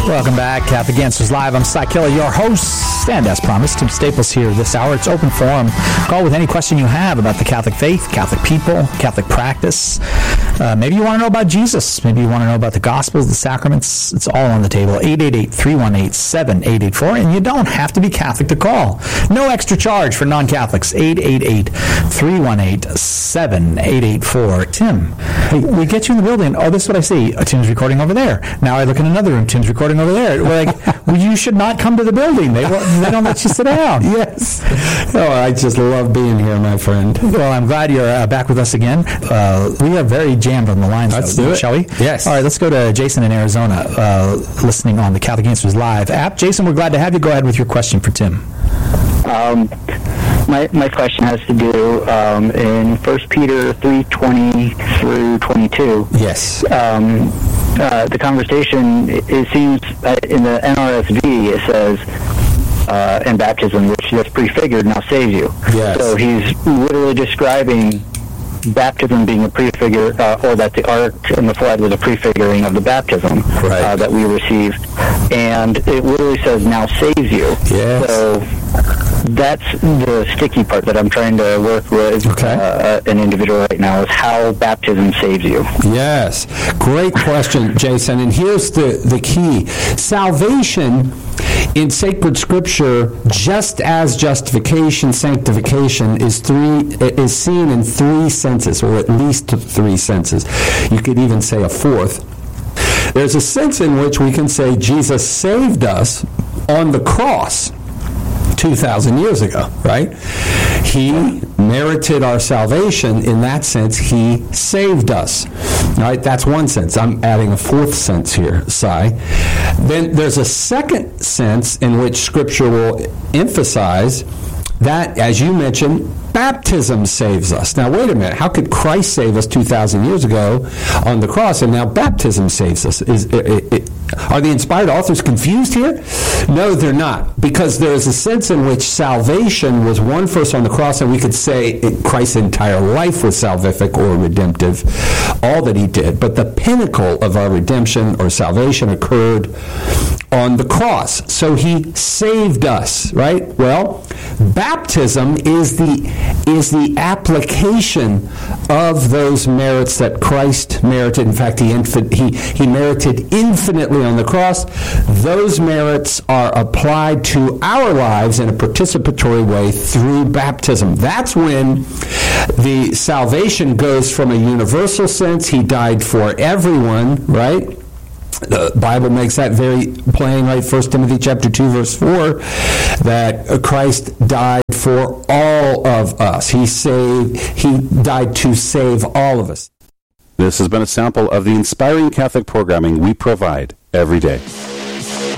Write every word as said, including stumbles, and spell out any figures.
Welcome back. Catholic Answers Live. I'm Cy Killer, your host. And as promised, Tim Staples here this hour. It's open forum. Call with any question you have about the Catholic faith, Catholic people, Catholic practice. Uh, maybe you want to know about Jesus. Maybe you want to know about the Gospels, the sacraments. It's all on the table. eight eight eight, three one eight, seven eight eight four. And you don't have to be Catholic to call. No extra charge for non-Catholics. eight eight eight, three one eight, seven eight eight four. Tim, hey, we get you in the building. Oh, this is what I see. Uh, Tim's recording over there. Now I look in another room. Tim's recording over there. We're like, well, you should not come to the building. They, they don't let you sit down. Yes. Oh, I just love being here, my friend. Well, I'm glad you're uh, back with us again. Uh, we are very jammed on the lines. Let's though, do it. Shall we? Yes. All right, let's go to Jason in Arizona, uh, listening on the Catholic Answers Live app. Jason, we're glad to have you. Go ahead with your question for Tim. Um, my my question has to do um, in First Peter three twenty through twenty-two. Yes. Um, uh, the conversation, it, it seems uh, in the N R S V it says, uh, in baptism, which is prefigured now saves you. Yes. So he's literally describing baptism being a prefigure, uh, or that the ark and the flood was a prefiguring of the baptism right. uh, that we receive. And it literally says, now saves you. Yes. So that's the sticky part that I'm trying to work with okay. uh, an individual right now, is how baptism saves you. Yes. Great question, Jason. And here's the, the key. Salvation in sacred scripture, just as justification, sanctification is three is seen in three senses, or at least three senses. You could even say a fourth. There's a sense in which we can say Jesus saved us on the cross two thousand years ago, right? He merited our salvation. In that sense, he saved us. All right, that's one sense. I'm adding a fourth sense here, Cy. Then there's a second sense in which Scripture will emphasize that, as you mentioned, baptism saves us. Now, wait a minute. How could Christ save us two thousand years ago on the cross, and now baptism saves us? Is, it, it, are the inspired authors confused here? No, they're not, because there is a sense in which salvation was won first on the cross, and we could say it, Christ's entire life was salvific or redemptive, all that he did. But the pinnacle of our redemption or salvation occurred on the cross. So he saved us, right? Well, baptism is the is the application of those merits that Christ merited. In fact, he, infin- he, he merited infinitely on the cross. Those merits are applied to our lives in a participatory way through baptism. That's when the salvation goes from a universal sense. He died for everyone, right? The Bible makes that very plain, right? First Timothy chapter two, verse four, that Christ died for all of us. He saved, he died to save all of us. This has been a sample of the inspiring Catholic programming we provide every day.